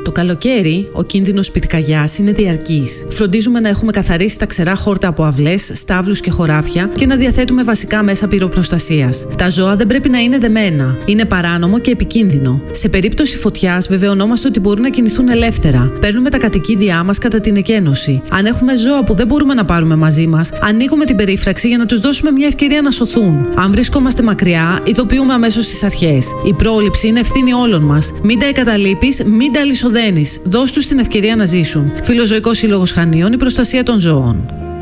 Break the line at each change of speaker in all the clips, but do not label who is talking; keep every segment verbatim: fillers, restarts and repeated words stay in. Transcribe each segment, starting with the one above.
Το καλοκαίρι, ο κίνδυνος πυρκαγιάς είναι διαρκής. Φροντίζουμε να έχουμε καθαρίσει τα ξερά χόρτα από αυλές, στάβλους και χωράφια και να διαθέτουμε βασικά μέσα πυροπροστασίας. Τα ζώα δεν πρέπει να είναι δεμένα. Είναι παράνομο και επικίνδυνο. Σε περίπτωση φωτιάς, βεβαιωνόμαστε ότι μπορούν να κινηθούν ελεύθερα. Παίρνουμε τα κατοικίδια μας κατά την εκένωση. Αν έχουμε ζώα που δεν μπορούμε να πάρουμε μαζί μας, ανοίγουμε την περίφραξη για να τους δώσουμε μια ευκαιρία να σωθούν. Αν βρισκόμαστε μακριά, ειδοποιούμε αμέσως τις αρχές. Η πρόληψη είναι ευθύνη όλων μας. Μην τα εγκαταλείπεις, μην τα αλυσοδένεις. Δώσ' τους την ευκαιρία να ζήσουν. Φιλοζωικός Σύλλογος Χανίων, η προστασία των ζώων.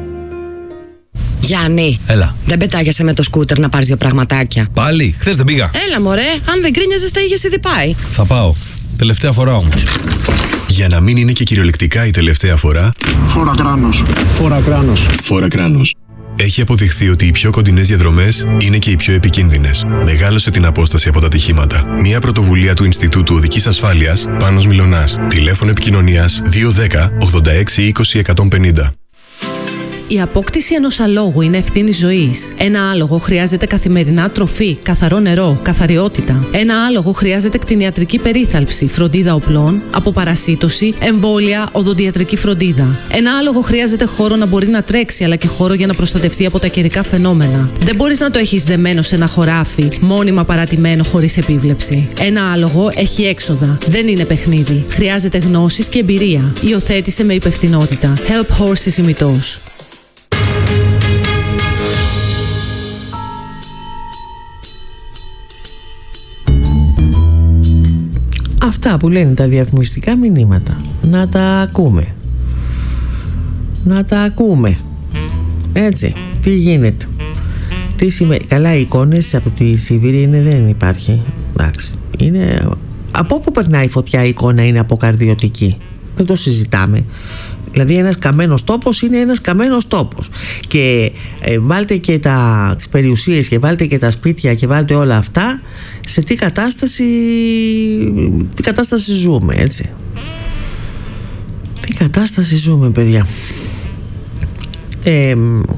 Γιάννη,
έλα.
Δεν πετάγεσαι με το σκούτερ να πάρεις δύο πραγματάκια?
Πάλι, χθες δεν πήγα.
Έλα μωρέ, αν δεν κρίνιαζες τα είχες ήδη πάει.
Θα πάω. Τελευταία φορά όμως.
Για να μην είναι και κυριολεκτικά η τελευταία φορά,
Φόρα κράνος.
Φόρα κράνος.
Φόρα κράνος. Έχει αποδειχθεί ότι οι πιο κοντινές διαδρομές είναι και οι πιο επικίνδυνες. Μεγάλωσε την απόσταση από τα ατυχήματα. Μια πρωτοβουλία του Ινστιτούτου Οδικής Ασφάλειας, Πάνος Μιλωνάς. Τηλέφωνο επικοινωνίας δύο ένα μηδέν ογδόντα έξι είκοσι εκατόν πενήντα.
Η απόκτηση ενός αλόγου είναι ευθύνη ζωής. Ένα άλογο χρειάζεται καθημερινά τροφή, καθαρό νερό, καθαριότητα. Ένα άλογο χρειάζεται κτηνιατρική περίθαλψη, φροντίδα οπλών, αποπαρασίτωση, εμβόλια, οδοντιατρική φροντίδα. Ένα άλογο χρειάζεται χώρο να μπορεί να τρέξει, αλλά και χώρο για να προστατευτεί από τα καιρικά φαινόμενα. Δεν μπορείς να το έχεις δεμένο σε ένα χωράφι, μόνιμα παρατημένο χωρίς επίβλεψη. Ένα άλογο έχει έξοδα. Δεν είναι παιχνίδι. Χρειάζεται γνώσεις και εμπειρία. Υιοθέτησε με υπευθυνότητα. Help Horses ημιτός.
Αυτά που λένε τα διαφημιστικά μηνύματα, να τα ακούμε. Να τα ακούμε. Έτσι, τι γίνεται. Τι σημαίνει. Καλά, οι εικόνες από τη Σιβήρη είναι, δεν υπάρχει. Εντάξει. Είναι, από όπου περνάει η φωτιά η εικόνα είναι αποκαρδιωτική. Δεν το συζητάμε. Δηλαδή ένας καμένος τόπος είναι ένας καμένος τόπος. Και ε, βάλτε και τα, τις περιουσίες και βάλτε και τα σπίτια και βάλτε όλα αυτά σε τι κατάσταση, τι κατάσταση ζούμε, έτσι. Τι κατάσταση ζούμε, παιδιά. Ε,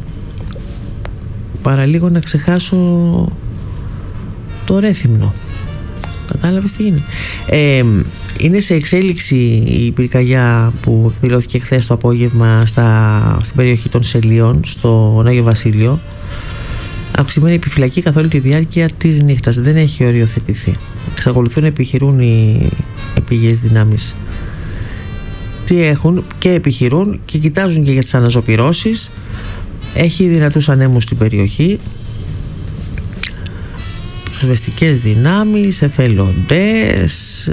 παραλίγο να ξεχάσω το Ρέθυμνο. Κατάλαβες τι γίνεται. Ε, είναι σε εξέλιξη η πυρκαγιά που εκδηλώθηκε χθες το απόγευμα στα, στην περιοχή των Σελίων, στο Άγιο Βασίλειο. Αυξημένη επιφυλακή καθ' όλη τη διάρκεια της νύχτας. Δεν έχει οριοθετηθεί. Εξακολουθούν να επιχειρούν οι επίγειες δυνάμεις. Τι έχουν και επιχειρούν και κοιτάζουν και για τις αναζωπυρώσεις. Έχει δυνατούς ανέμους στην περιοχή. Προσβεστικές δυνάμεις, εθελοντές,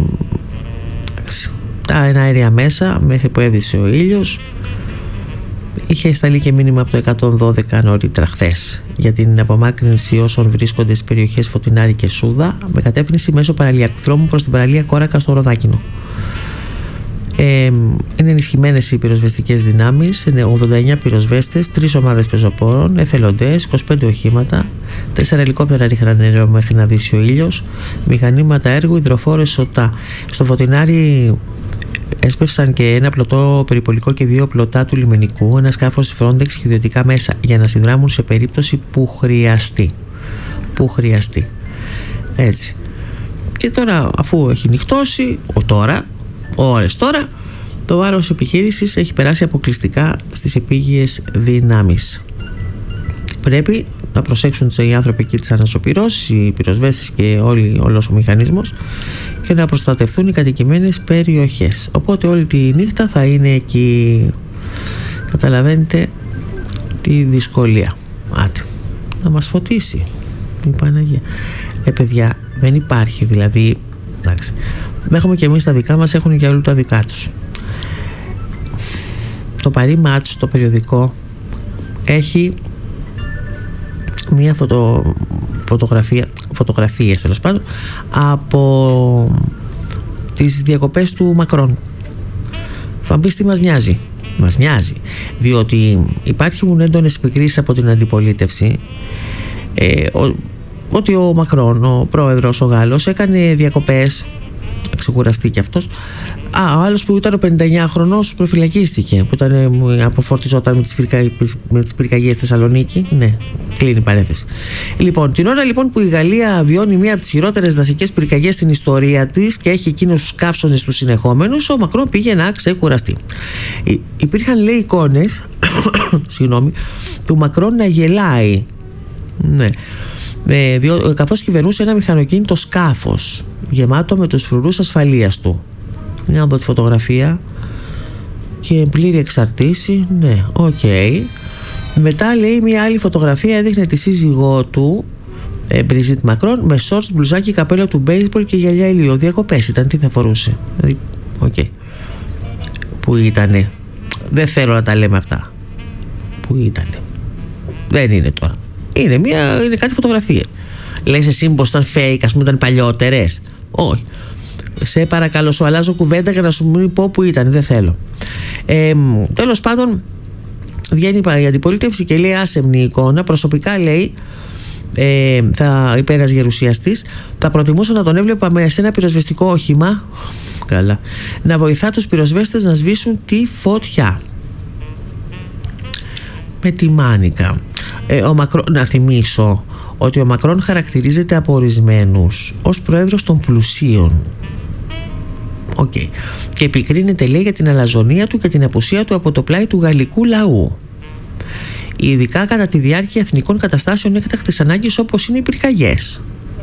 τα εναέρια μέσα μέχρι που έδισε ο ήλιος. Είχε σταλεί και μήνυμα από το εκατόν δώδεκα νωρίτερα χθες για την απομάκρυνση όσων βρίσκονται στις περιοχές Φωτεινάρη και Σούδα με κατεύθυνση μέσω παραλιακού δρόμου προς την παραλία Κόρακα στο Ροδάκινο. Ε, είναι ενισχυμένες οι πυροσβεστικές δυνάμεις, είναι ογδόντα εννέα πυροσβέστες, τρεις ομάδες πεζοπόρων, εθελοντές, είκοσι πέντε οχήματα, τέσσερα ελικόπτερα ρίχναν νερό μέχρι να δύσει ο ήλιος, μηχανήματα έργου, υδροφόρες σωτά. Στο Φωτεινάρι έσπευσαν και ένα πλωτό περιπολικό και δύο πλωτά του λιμενικού, ένα σκάφος Frontex και ιδιωτικά μέσα για να συνδράμουν σε περίπτωση που χρειαστεί. Που χρειαστεί. Έτσι. Και τώρα, αφού έχει νυχτώσει, ο τώρα. Ώρες τώρα, το βάρος επιχείρησης έχει περάσει αποκλειστικά στις επίγειες δυνάμεις. Πρέπει να προσέξουν οι άνθρωποι εκεί τις ανασωπυρώσεις, οι πυροσβέστες και όλοι, όλος ο μηχανισμός και να προστατευτούν οι κατοικημένες περιοχές. Οπότε όλη τη νύχτα θα είναι εκεί. Καταλαβαίνετε τη δυσκολία. Άτε, να μας φωτίσει η Παναγία. Ε, παιδιά, δεν υπάρχει δηλαδή. Εντάξει. Έχουμε και εμείς τα δικά μας, έχουν και όλοι τα δικά τους. Το Paris Match, το περιοδικό, έχει μία φωτο, φωτογραφία, φωτογραφίες τέλος πάντων από τις διακοπές του Μακρόν. Θα πεις τι μας νοιάζει. Μας νοιάζει, διότι υπάρχουν έντονες επικρίσεις από την αντιπολίτευση ε, ο, ότι ο Μακρόν, ο πρόεδρος ο Γάλλος, έκανε διακοπές ξεκουραστεί κι αυτός. Α, ο άλλος που ήταν ο πενηνταεννιάχρονος προφυλακίστηκε, που ήταν, αποφορτιζόταν με τις, πυρκα, με τις πυρκαγιές Θεσσαλονίκη. Ναι, κλείνει η παρένθεση. Λοιπόν, την ώρα λοιπόν που η Γαλλία βιώνει μία από τις χειρότερες δασικές πυρκαγιές στην ιστορία της και έχει εκείνους τους καύσονες τους συνεχόμενους, ο Μακρόν πήγε να ξεκουραστεί. Υ, υπήρχαν, λέει, εικόνες συγγνώμη, του Μακρόν να γελάει. Ναι. Ε, διο, καθώς κυβερνούσε ένα μηχανοκίνητο σκάφος γεμάτο με τους φρουρούς ασφαλείας του. Είναι από τη φωτογραφία και πλήρη εξαρτήση. Ναι, οκ. Okay. Μετά, λέει, μια άλλη φωτογραφία έδειχνε τη σύζυγό του, ε, Μπριζίτ Μακρόν, με σόρτς, μπλουζάκι, καπέλο του μπέιζμπολ και γυαλιά ηλίου. Διακοπές ήταν, τι θα φορούσε. Δηλαδή, οκ. Okay. Πού ήτανε? Δεν θέλω να τα λέμε αυτά. Πού ήτανε? Δεν είναι τώρα. Είναι, μια, είναι κάτι φωτογραφία. Λες εσύ πως ήταν fake, ας πούμε, ήταν παλιότερες? Όχι. Σε παρακαλώ, σου αλλάζω κουβέντα για να σου μην πω που ήταν. Δεν θέλω. Ε, τέλος πάντων, βγαίνει η αντιπολίτευση και λέει άσεμνη εικόνα. Προσωπικά, λέει, ε, θα είπε ένας γερουσιαστής, θα προτιμούσα να τον έβλεπα σε ένα πυροσβεστικό όχημα, καλά, να βοηθά τους πυροσβέστες να σβήσουν τη φωτιά. Με τη μάνικα. Ε, ο Μακρόν, να θυμίσω ότι ο Μακρόν χαρακτηρίζεται από ορισμένους ως πρόεδρος των πλουσίων. Okay. Και επικρίνεται, λέει, για την αλαζονία του και την απουσία του από το πλάι του γαλλικού λαού, ειδικά κατά τη διάρκεια εθνικών καταστάσεων έκτακτης ανάγκης όπως είναι οι πυρκαγιές.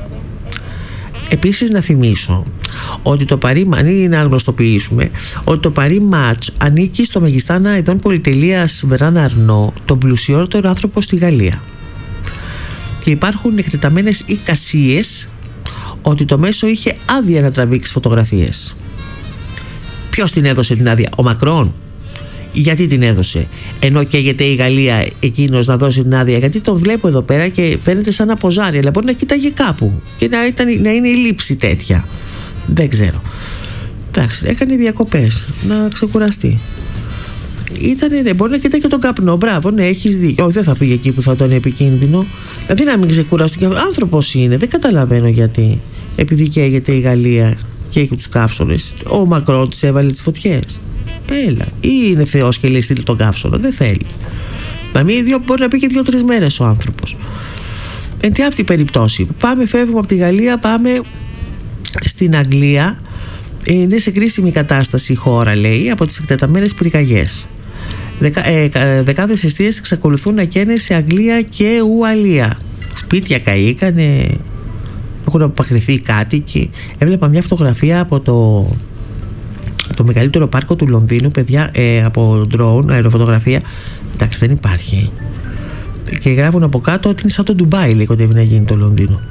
Επίσης, να θυμίσω ότι το Παρί, αν να γνωστοποιήσουμε, ότι το Παρί Μάτς ανήκει στο Μεγιστάνα ειδών πολυτελείας Μπεράν Αρνό, τον πλουσιότερο άνθρωπο στη Γαλλία. Και υπάρχουν εκτεταμένες εικασίες ότι το μέσο είχε άδεια να τραβήξει φωτογραφίες. Ποιος την έδωσε την άδεια? Ο Μακρόν? Γιατί την έδωσε? Ενώ καίγεται η Γαλλία εκείνος να δώσει την άδεια? Γιατί τον βλέπω εδώ πέρα και φαίνεται σαν να ποζάρει, αλλά μπορεί να κοίταγε κάπου και να, ήταν, να είναι η λήψη τέτοια. Δεν ξέρω. Εντάξει, έκανε διακοπές να ξεκουραστεί. Ήτανε, ναι, μπορεί να κοιτάει και τον καπνό. Μπράβο, ναι, έχεις δίκιο. Όχι, δεν θα πήγε εκεί που θα ήταν επικίνδυνο. Δηλαδή να μην ξεκουραστεί. Άνθρωπος είναι, δεν καταλαβαίνω γιατί. Επειδή καίγεται η Γαλλία και έχει τους καύσονες, ο Μακρόν της έβαλε τις φωτιές. Έλα, ή είναι Θεός και λέει στείλει τον καύσωνα? Δεν θέλει. Να μην δύο, μπορεί να πει και δύο-τρεις μέρες ο άνθρωπος. Εν τι αυτή η περίπτωση, πάμε, φεύγουμε από τη Γαλλία, πάμε στην Αγγλία. Είναι σε κρίσιμη κατάσταση η χώρα, λέει, από τις εκτεταμένες πυρκαγιές. Δεκα, ε, δεκάδες εστίες εξακολουθούν να καίνε σε Αγγλία και Ουαλία. Σπίτια καήκανε, έχουν απακριθεί οι κάτοικοι. Έβλεπα μια φωτογραφία από το, το μεγαλύτερο πάρκο του Λονδίνου, παιδιά, ε, από drone, αεροφωτογραφία. Εντάξει, δεν υπάρχει. Και γράφουν από κάτω ότι είναι σαν το Ντουμπάι, λέει, κοντεύει να γίνει το Λονδίνο,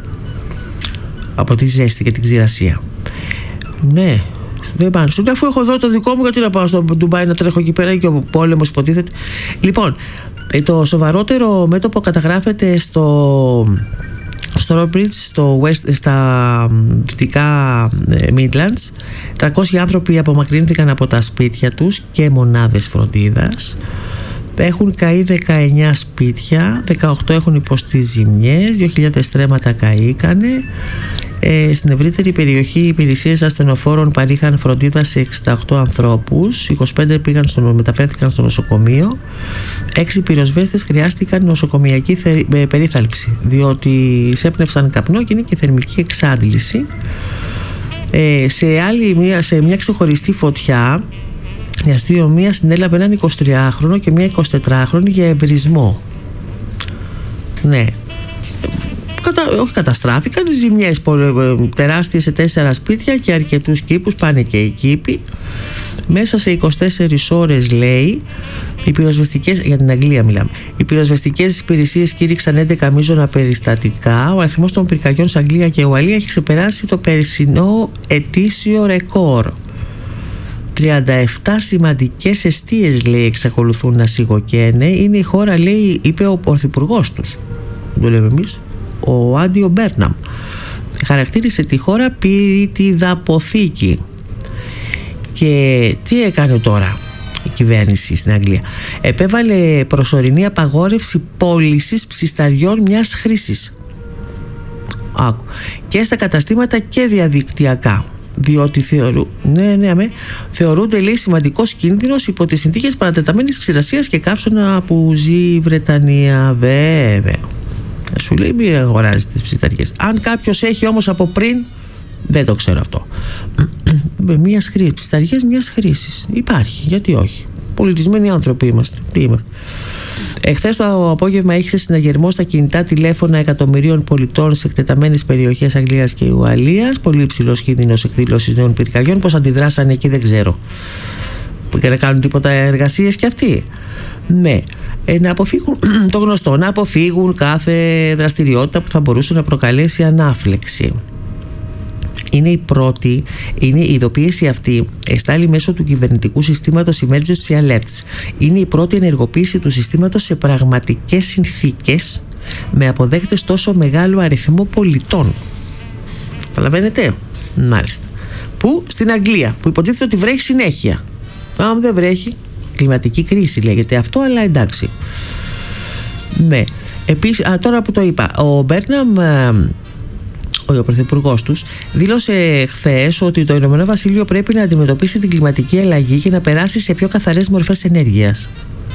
από τη ζέστη και την ξηρασία. Ναι, δεν πάνε. Αφού έχω εδώ το δικό μου, γιατί να πάω στο Ντουμπάι να τρέχω εκεί πέρα και ο πόλεμος υποτίθεται. Λοιπόν, το σοβαρότερο μέτωπο καταγράφεται στο στο Rockbridge, στο West, στα δυτικά Midlands. τριακόσιοι άνθρωποι απομακρύνθηκαν από τα σπίτια τους και μονάδες φροντίδας. Έχουν καεί δεκαεννιά σπίτια, δεκαοκτώ έχουν υποστεί ζημιές, δύο χιλιάδες στρέμματα καήκανε. Ε, στην ευρύτερη περιοχή οι υπηρεσίες ασθενοφόρων παρήχαν φροντίδα σε εξήντα οκτώ ανθρώπους, είκοσι πέντε πήγαν στο, μεταφέρθηκαν στο νοσοκομείο, έξι πυροσβέστες χρειάστηκαν νοσοκομιακή θε, ε, περίθαλψη, διότι εισέπνευσαν καπνό και είναι και θερμική εξάντληση. Ε, σε, άλλη, μια, σε μια ξεχωριστή φωτιά η αστυνομία συνέλαβε έναν εικοσιτριάχρονο και μια εικοσιτετράχρονη για εμπρισμό. Ναι. Κατα... όχι καταστράφηκαν, ζημιές τεράστιες σε τέσσερα σπίτια και αρκετούς κήπους, πάνε και οι κήποι. Μέσα σε είκοσι τέσσερις ώρες, λέει, οι πυροσβεστικές, για την Αγγλία μιλάμε, οι πυροσβεστικές υπηρεσίες κήρυξαν έντεκα μείζωνα περιστατικά. Ο αριθμός των πυρκαγιών σε Αγγλία και Ουαλία έχει ξεπεράσει το περσινό ετήσιο ρεκόρ. τριάντα επτά σημαντικές εστίες, λέει, εξακολουθούν να σιγοκαίνε. Είναι η χώρα, λέει, είπε ο πρωθυπουργός τους, το λέμε εμείς, ο Άντιο Μπέρναμ. Χαρακτήρισε τη χώρα πυρητιδαποθήκη. Και τι έκανε τώρα η κυβέρνηση στην Αγγλία? Επέβαλε προσωρινή απαγόρευση πώλησης ψισταριών μιας χρήσης. Άκου. Και στα καταστήματα και διαδικτυακά. διότι θεωρού, ναι, ναι, αμέ, θεωρούνται, λέει, σημαντικός κίνδυνος υπό τις συνθήκες παρατεταμένης ξηρασίας και κάψωνα που ζει η Βρετανία. Βέβαια, σου λέει μην αγοράζει τις ψισταριές. Αν κάποιος έχει όμως από πριν, δεν το ξέρω αυτό, μιας χρήσης, ψισταριές μιας χρήσης υπάρχει, γιατί όχι, πολιτισμένοι άνθρωποι είμαστε. Τι είμαστε. Εχθές το απόγευμα είχε συναγερμό στα κινητά τηλέφωνα εκατομμυρίων πολιτών σε εκτεταμένες περιοχές Αγγλίας και Ουαλίας. Πολύ υψηλός κίνδυνος εκδήλωσης νέων πυρκαγιών. Πώς αντιδράσανε εκεί δεν ξέρω. Και να κάνουν τίποτα εργασίες κι αυτοί. Ναι. Ε, να αποφύγουν το γνωστό, να αποφύγουν κάθε δραστηριότητα που θα μπορούσε να προκαλέσει ανάφλεξη. Είναι η πρώτη, είναι η ειδοποίηση αυτή εστάλει μέσω του κυβερνητικού συστήματος Emergency Alerts. Είναι η πρώτη ενεργοποίηση του συστήματος σε πραγματικές συνθήκες με αποδέκτες τόσο μεγάλο αριθμό πολιτών. Καταλαβαίνετε? Μάλιστα. Που στην Αγγλία, που υποτίθεται ότι βρέχει συνέχεια. Αν δεν βρέχει, κλιματική κρίση λέγεται αυτό, αλλά εντάξει. Ναι. Επίσης, α, τώρα που το είπα, ο Μπέρναμ, ο πρωθυπουργός τους, δήλωσε χθες ότι το Ηνωμένο Βασίλειο πρέπει να αντιμετωπίσει την κλιματική αλλαγή και να περάσει σε πιο καθαρές μορφές ενέργειας.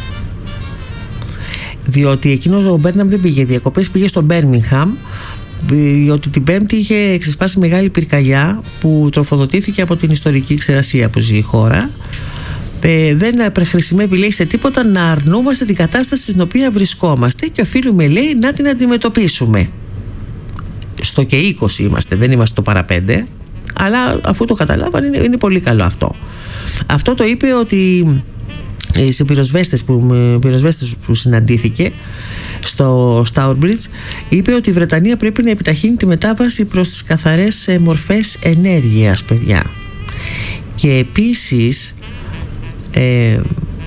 Διότι εκείνος ο Μπέρναμ δεν πήγε διακοπές, πήγε στο Μπέρμιγχαμ, διότι την Πέμπτη είχε ξεσπάσει μεγάλη πυρκαγιά που τροφοδοτήθηκε από την ιστορική ξερασία που ζει η χώρα. Ε, δεν χρησιμεύει, λέει, σε τίποτα να αρνούμαστε την κατάσταση στην οποία βρισκόμαστε και οφείλουμε, λέει, να την αντιμετωπίσουμε. Στο και είκοσι είμαστε, δεν είμαστε στο παραπέντε, αλλά αφού το καταλάβανε είναι, είναι πολύ καλό αυτό. Αυτό το είπε ότι σε πυροσβέστες που, πυροσβέστες που συναντήθηκε στο Stourbridge, είπε ότι η Βρετανία πρέπει να επιταχύνει τη μετάβαση προς τις καθαρές μορφές ενέργειας, παιδιά. Και επίσης ε,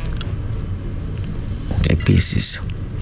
επίσης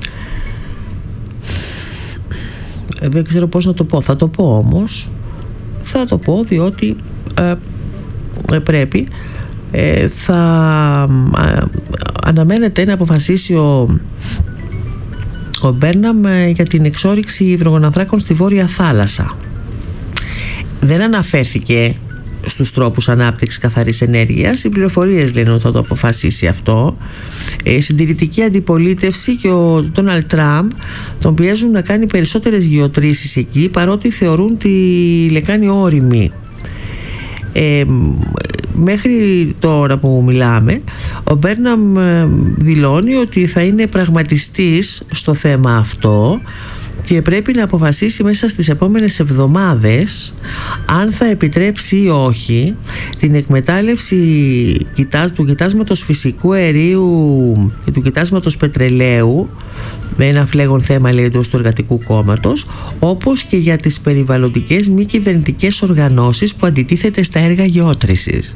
δεν ξέρω πώς να το πω, θα το πω όμως, θα το πω διότι ε, ε, πρέπει ε, θα ε, αναμένεται να αποφασίσει ο, ο Μπέρναμ ε, για την εξόρυξη υδρογονανθράκων στη Βόρεια Θάλασσα. Δεν αναφέρθηκε στους τρόπους ανάπτυξης καθαρής ενέργειας. Οι πληροφορίες λένε ότι θα το αποφασίσει αυτό. Η συντηρητική αντιπολίτευση και ο Ντόναλντ Τραμπ τον πιέζουν να κάνει περισσότερες γεωτρήσεις εκεί, παρότι θεωρούν τη λεκάνη όριμη. Ε, μέχρι τώρα που μιλάμε, ο Μπέρναμ δηλώνει ότι θα είναι πραγματιστής στο θέμα αυτό και πρέπει να αποφασίσει μέσα στις επόμενες εβδομάδες αν θα επιτρέψει ή όχι την εκμετάλλευση του κοιτάσματος φυσικού αερίου και του κοιτάσματος πετρελαίου, με ένα φλέγον θέμα, λέει, εντός του Εργατικού Κόμματος, όπως και για τις περιβαλλοντικές μη κυβερνητικές οργανώσεις που αντιτίθεται στα έργα γεώτρησης.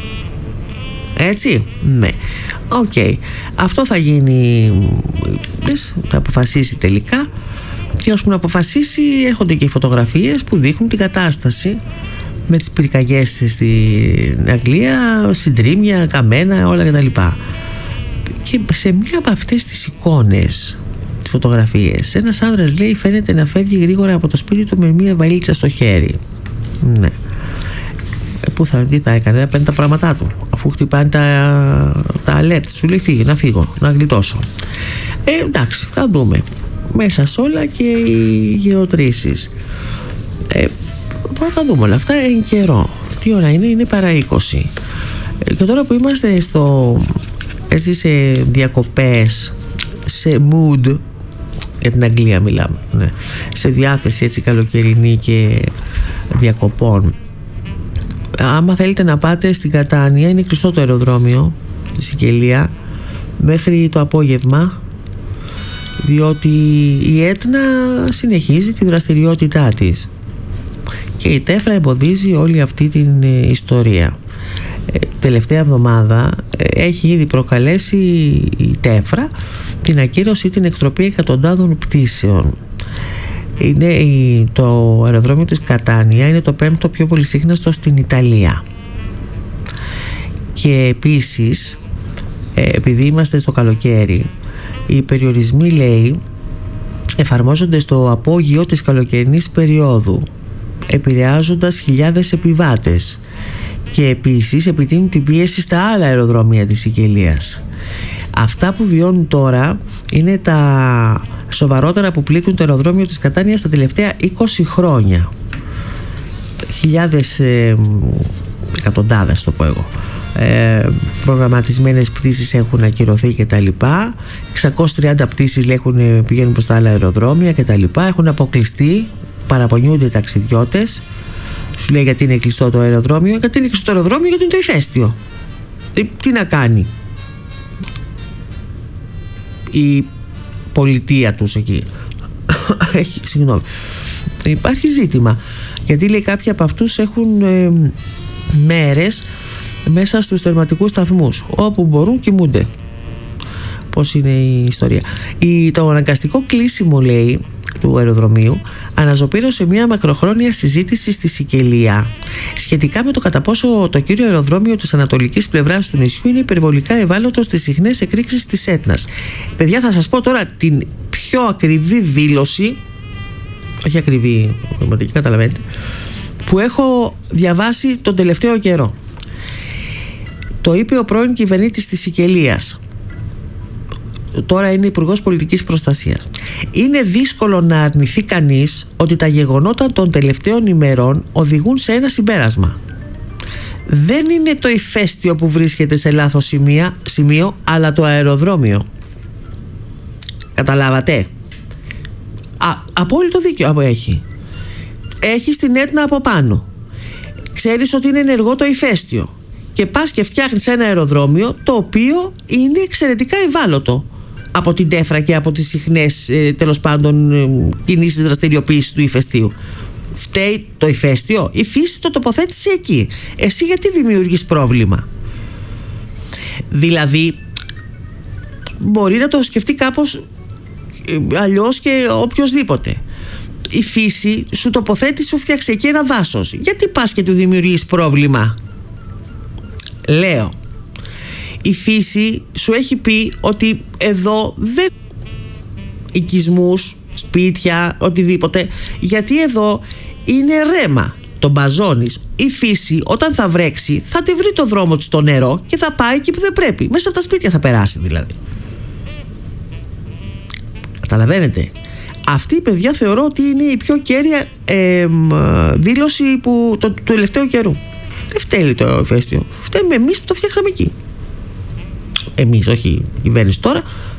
Έτσι, ναι. Οκ. Okay. Αυτό θα γίνει, θα αποφασίσει τελικά. Και ώσπου να αποφασίσει έρχονται και οι φωτογραφίες που δείχνουν την κατάσταση με τις πυρκαγιές στην Αγγλία, συντρίμμια, καμένα, όλα κτλ. Και σε μια από αυτές τις εικόνες, τις φωτογραφίες, ένας άνδρας, λέει, φαίνεται να φεύγει γρήγορα από το σπίτι του με μια βαλίτσα στο χέρι. Ναι. Πού θα, τι τα έκανε, να παίρνει τα πράγματά του, αφού χτυπάνε τα, τα alert, σου λέει φύγει, να φύγω, να γλιτώσω. Ε, εντάξει, θα δούμε. Μέσα σε όλα και οι γεωτρήσεις. Ε, θα τα δούμε όλα αυτά εν καιρό. Τι ώρα είναι, είναι παρά είκοσι. Ε, και τώρα που είμαστε στο, έτσι, σε διακοπές, σε mood, για την Αγγλία μιλάμε, ναι, σε διάθεση έτσι καλοκαιρινή και διακοπών, άμα θέλετε να πάτε στην Κατάνια, είναι κλειστό το αεροδρόμιο στη Σικελία μέχρι το απόγευμα, διότι η Έτνα συνεχίζει τη δραστηριότητά της και η Τέφρα εμποδίζει όλη αυτή την ιστορία. Ε, τελευταία εβδομάδα ε, έχει ήδη προκαλέσει η Τέφρα την ακύρωση ή την εκτροπή εκατοντάδων πτήσεων. Είναι η, το αεροδρόμιο της Κατάνια είναι το πέμπτο πιο πολυσύχναστο στην Ιταλία. Και επίσης, ε, επειδή είμαστε στο καλοκαίρι, οι περιορισμοί, λέει, εφαρμόζονται στο απόγειο της καλοκαιρινής περίοδου, επηρεάζοντας χιλιάδες επιβάτες. και επίσης επιτείνουν την πίεση στα άλλα αεροδρόμια της Σικελίας. Αυτά που βιώνουν τώρα είναι τα σοβαρότερα που πλήττουν το αεροδρόμιο της Κατάνιας τα τελευταία είκοσι χρόνια. Χιλιάδες, ε, εκατοντάδες το πω εγώ, ε, προγραμματισμένες πτήσεις έχουν ακυρωθεί και τα λοιπά. εξακόσιες τριάντα πτήσεις έχουν, πηγαίνουν προς τα άλλα αεροδρόμια και τα λοιπά. Έχουν αποκλειστεί, παραπονιούνται οι ταξιδιώτες. Σου λέει γιατί είναι κλειστό το αεροδρόμιο. Γιατί είναι κλειστό το αεροδρόμιο, γιατί είναι το ηφαίστειο. ε, Τι να κάνει η πολιτεία τους εκεί? Έχει, συγγνώμη, υπάρχει ζήτημα, γιατί λέει κάποιοι από αυτούς έχουν ε, μέρες μέσα στους τερματικούς σταθμούς, όπου μπορούν κοιμούνται. Πώς είναι η ιστορία? η, Το αναγκαστικό κλείσιμο, λέει, του αεροδρομίου αναζωπήρωσε μια μακροχρόνια συζήτηση στη Σικελία σχετικά με το κατά πόσο το κύριο αεροδρόμιο της ανατολικής πλευράς του νησιού είναι υπερβολικά ευάλωτο στις συχνές εκρήξεις της Έτνας. Παιδιά, θα σας πω τώρα την πιο ακριβή δήλωση, όχι ακριβή, πραγματική, καταλαβαίνετε, που έχω διαβάσει τον τελευταίο καιρό. Το είπε ο πρώην κυβερνήτης της Σικελίας, τώρα είναι υπουργός πολιτικής προστασίας. Είναι δύσκολο να αρνηθεί κανείς ότι τα γεγονότα των τελευταίων ημερών οδηγούν σε ένα συμπέρασμα. Δεν είναι το ηφαίστειο που βρίσκεται σε λάθος σημεία, σημείο, αλλά το αεροδρόμιο. Καταλάβατε? Α, απόλυτο δίκιο έχει. Έχεις την Έτνα από πάνω. Ξέρεις ότι είναι ενεργό το ηφαίστειο. Και πας και φτιάχνεις ένα αεροδρόμιο το οποίο είναι εξαιρετικά ευάλωτο από την τέφρα και από τις συχνές ε, τέλος πάντων ε, κινήσεις δραστηριοποίησης του ηφαιστείου. Φταίει το ηφαίστειο? Η φύση το τοποθέτησε εκεί. Εσύ γιατί δημιουργείς πρόβλημα? Δηλαδή μπορεί να το σκεφτεί κάπως ε, αλλιώς και οποιοσδήποτε. Η φύση σου τοποθέτησε, σου φτιάξε εκεί ένα δάσος. Γιατί πας και του δημιουργείς πρόβλημα? Λέω, η φύση σου έχει πει ότι εδώ δεν οικισμούς, σπίτια, οτιδήποτε, γιατί εδώ είναι ρέμα, τον μπαζώνεις. Η φύση όταν θα βρέξει θα τη βρει το δρόμο της στο νερό και θα πάει εκεί που δεν πρέπει. Μέσα από τα σπίτια θα περάσει δηλαδή. Καταλαβαίνετε? Αυτή, παιδιά, θεωρώ ότι είναι η πιο κέρια ε, δήλωση που, το, του τελευταίου καιρού. Δεν φταίει το ηφαίστειο. Φταίμε εμείς που το φτιάξαμε εκεί. Εμείς, όχι η κυβέρνηση τώρα.